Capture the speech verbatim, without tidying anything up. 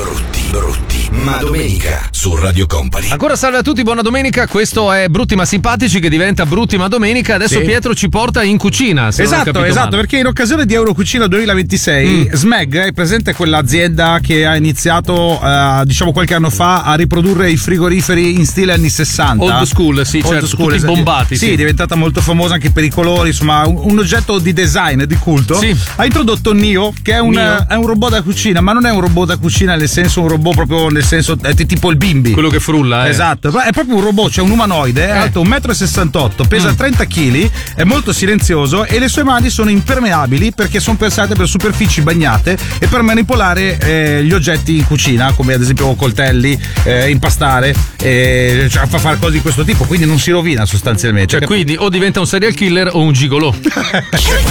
brutti, brutti, ma domenica su Radio Company. Ancora salve a tutti, buona domenica. Questo è Brutti ma Simpatici, che diventa Brutti ma Domenica. Adesso sì. Pietro ci porta in cucina. Se esatto, non esatto, male. Perché in occasione di Eurocucina duemilaventisei mm. Smeg è presente quell'azienda che ha iniziato uh, diciamo qualche anno fa a riprodurre i frigoriferi in stile anni sessanta. Old school, sì, Old certo, school, tutti esatto. bombati. Sì, sì, è diventata molto famosa anche per i colori, insomma, un, un oggetto di design, di culto. Sì. Ha introdotto Nio, che è un, è un robot da cucina, ma non è un robot da cucina nel senso un robot proprio nel senso è tipo il Bimbi. Quello che frulla, eh. Esatto, è proprio un robot, cioè un umanoide, è eh. alto un metro e sessantotto, pesa Mm. trenta chili, è molto silenzioso e le sue mani sono impermeabili perché sono pensate per superfici bagnate e per manipolare eh, gli oggetti in cucina, come ad esempio coltelli, eh, impastare, eh, cioè fa fare cose di questo tipo, quindi non si rovina sostanzialmente. Cioè, quindi o diventa un serial killer o un gigolò.